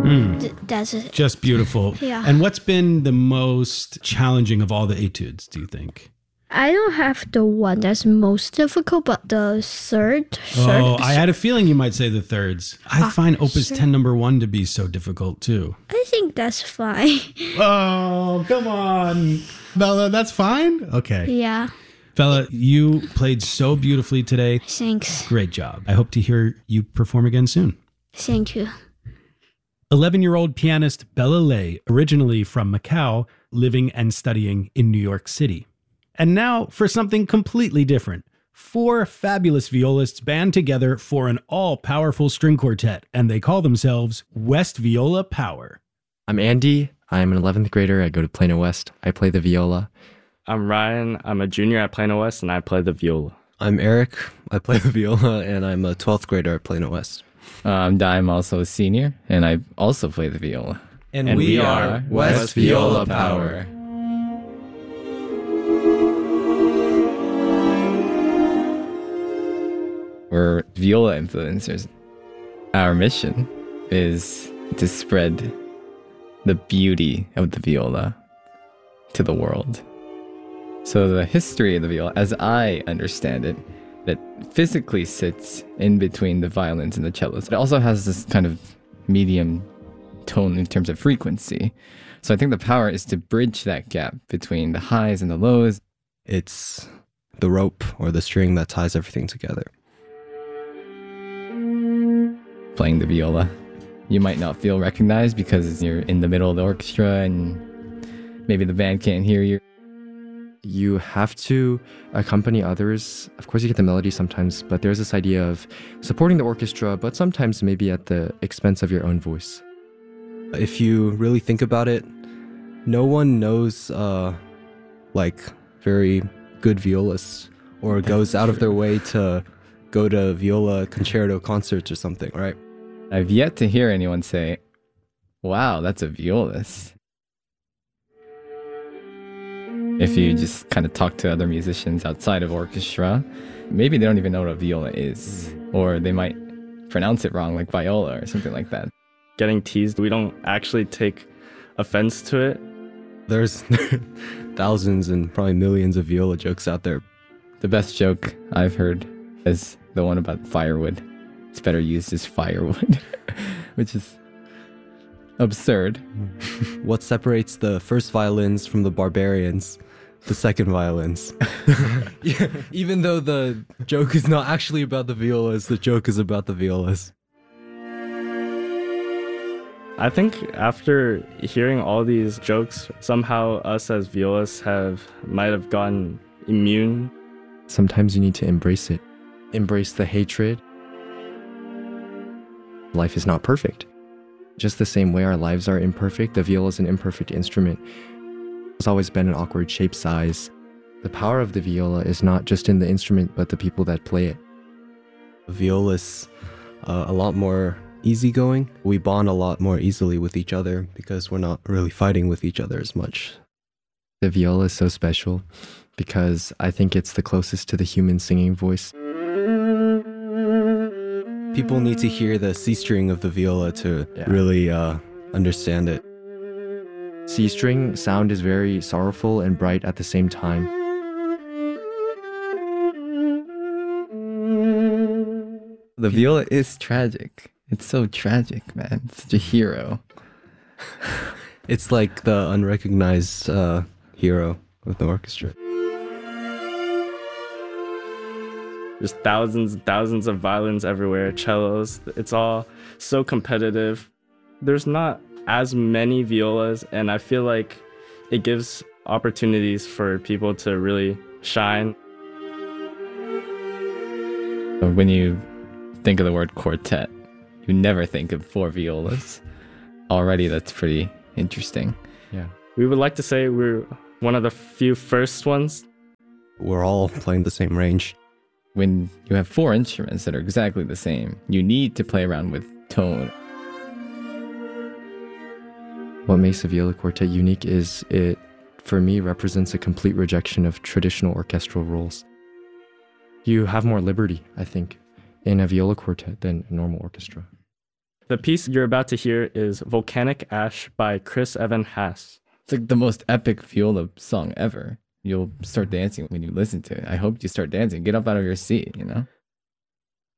That's it. Just beautiful. Yeah. And what's been the most challenging of all the etudes, do you think? I don't have the one that's most difficult, but the third. I had a feeling you might say the thirds. I find Opus 10 number 1 to be so difficult too. I think that's fine. Oh, come on. Bella, that's fine? Okay. Yeah. Bella, you played so beautifully today. Thanks. Great job. I hope to hear you perform again soon. Thank you. 11-year-old pianist Bella Lei, originally from Macau, living and studying in New York City. And now for something completely different. 4 fabulous violists band together for an all-powerful string quartet, and they call themselves West Viola Power. I'm Andy. I'm an 11th grader. I go to Plano West. I play the viola. I'm Ryan. I'm a junior at Plano West, and I play the viola. I'm Eric. I play the viola, and I'm a 12th grader at Plano West. I'm also a senior, and I also play the viola. And we are West Viola Power. We're viola influencers. Our mission is to spread the beauty of the viola to the world. So the history of the viola, as I understand it, that physically sits in between the violins and the cellos. It also has this kind of medium tone in terms of frequency. So I think the power is to bridge that gap between the highs and the lows. It's the rope or the string that ties everything together. Playing the viola, you might not feel recognized because you're in the middle of the orchestra and maybe the band can't hear you. You have to accompany others. Of course, you get the melody sometimes, but there's this idea of supporting the orchestra, but sometimes maybe at the expense of your own voice. If you really think about it, no one knows very good violists or goes out of their way to go to viola concerto concerts or something, right? I've yet to hear anyone say, wow, that's a violist. If you just kind of talk to other musicians outside of orchestra, maybe they don't even know what a viola is, or they might pronounce it wrong, like viola or something like that. Getting teased, we don't actually take offense to it. There's thousands and probably millions of viola jokes out there. The best joke I've heard is the one about firewood. It's better used as firewood, which is absurd. What separates the first violins from the barbarians? The second violins. Yeah, even though the joke is not actually about the violas, the joke is about the violas. I think after hearing all these jokes, somehow us as violists might have gotten immune. Sometimes you need to embrace it. Embrace the hatred. Life is not perfect. Just the same way our lives are imperfect, the viola is an imperfect instrument. It's always been an awkward shape, size. The power of the viola is not just in the instrument, but the people that play it. Viola's a lot more easygoing. We bond a lot more easily with each other because we're not really fighting with each other as much. The viola is so special because I think it's the closest to the human singing voice. People need to hear the C string of the viola to really understand it. C string sound is very sorrowful and bright at the same time. The viola is tragic. It's so tragic, man. It's such a hero. It's like the unrecognized hero of the orchestra. There's thousands and thousands of violins everywhere, cellos. It's all so competitive. There's not as many violas, and I feel like it gives opportunities for people to really shine. When you think of the word quartet, you never think of 4 violas. Already, that's pretty interesting. Yeah. We would like to say we're one of the few first ones. We're all playing the same range. When you have 4 instruments that are exactly the same, you need to play around with tone. What makes a viola quartet unique is it, for me, represents a complete rejection of traditional orchestral roles. You have more liberty, I think, in a viola quartet than a normal orchestra. The piece you're about to hear is Volcanic Ash by Chris Evan Haas. It's like the most epic viola song ever. You'll start dancing when you listen to it. I hope you start dancing. Get up out of your seat, you know?